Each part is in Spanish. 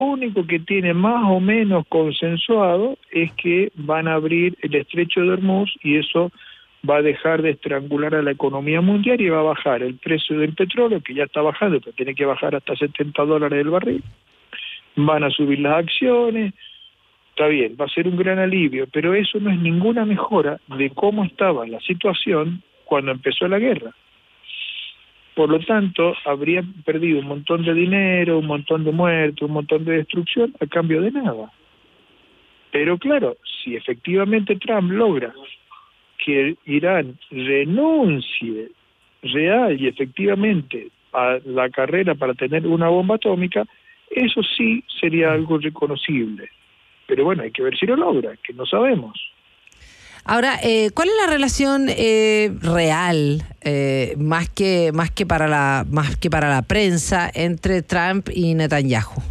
único que tiene más o menos consensuado es que van a abrir el estrecho de Hormuz y eso va a dejar de estrangular a la economía mundial y va a bajar el precio del petróleo, que ya está bajando, pero tiene que bajar hasta $70 el barril. Van a subir las acciones, está bien, va a ser un gran alivio, pero eso no es ninguna mejora de cómo estaba la situación cuando empezó la guerra. Por lo tanto, habría perdido un montón de dinero, un montón de muertos, un montón de destrucción a cambio de nada. Pero claro, si efectivamente Trump logra que Irán renuncie real y efectivamente a la carrera para tener una bomba atómica, eso sí sería algo reconocible. Pero bueno, hay que ver si lo logra, que no sabemos. Ahora, ¿cuál es la relación real, más que para la prensa, entre Trump y Netanyahu?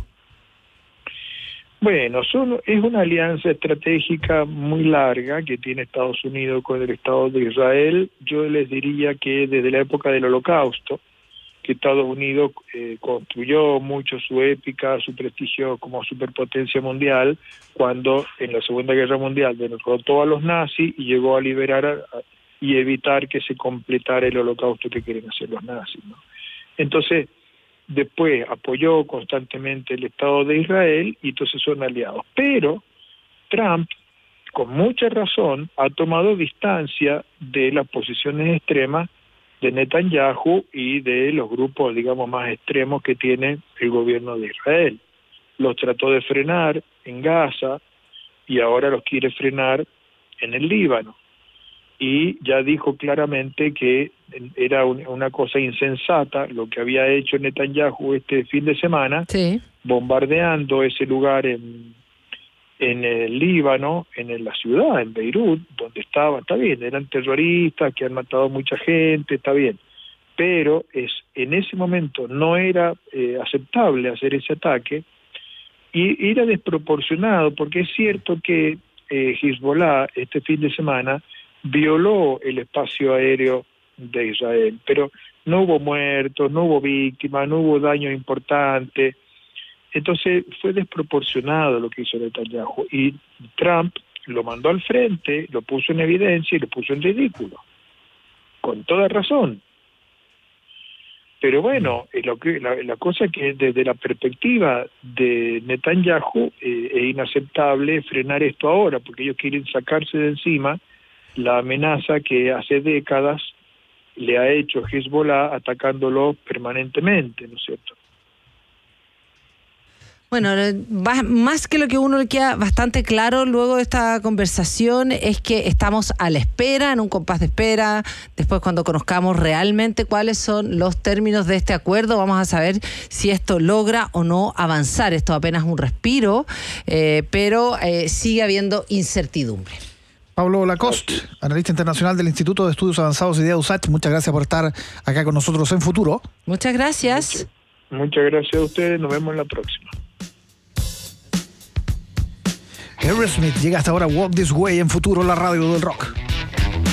Bueno, es una alianza estratégica muy larga que tiene Estados Unidos con el Estado de Israel. Yo les diría que desde la época del Holocausto, que Estados Unidos construyó mucho su épica, su prestigio como superpotencia mundial, cuando en la Segunda Guerra Mundial derrotó a los nazis y llegó a liberar y evitar que se completara el holocausto que quieren hacer los nazis, ¿no? Entonces, después apoyó constantemente el Estado de Israel y entonces son aliados. Pero Trump, con mucha razón, ha tomado distancia de las posiciones extremas de Netanyahu y de los grupos, digamos, más extremos que tiene el gobierno de Israel. Los trató de frenar en Gaza y ahora los quiere frenar en el Líbano. Y ya dijo claramente que era una cosa insensata lo que había hecho Netanyahu este fin de semana, sí, bombardeando ese lugar en el Líbano, en la ciudad, en Beirut, donde está bien, eran terroristas que han matado a mucha gente, está bien, pero en ese momento no era aceptable hacer ese ataque y era desproporcionado, porque es cierto que Hezbollah este fin de semana violó el espacio aéreo de Israel, pero no hubo muertos, no hubo víctimas, no hubo daño importante. Entonces fue desproporcionado lo que hizo Netanyahu y Trump lo mandó al frente, lo puso en evidencia y lo puso en ridículo, con toda razón. Pero bueno, la cosa es que desde la perspectiva de Netanyahu es inaceptable frenar esto ahora, porque ellos quieren sacarse de encima la amenaza que hace décadas le ha hecho Hezbollah atacándolo permanentemente, ¿no es cierto? Bueno, más que lo que uno le queda bastante claro luego de esta conversación es que estamos a la espera, en un compás de espera. Después, cuando conozcamos realmente cuáles son los términos de este acuerdo, vamos a saber si esto logra o no avanzar. Esto apenas un respiro, pero sigue habiendo incertidumbre. Pablo Lacoste, analista internacional del Instituto de Estudios Avanzados y de USACH, muchas gracias por estar acá con nosotros en Futuro. Muchas gracias. Muchas gracias a ustedes, nos vemos en la próxima. Aerosmith llega hasta ahora Walk This Way en Futuro, la radio del rock.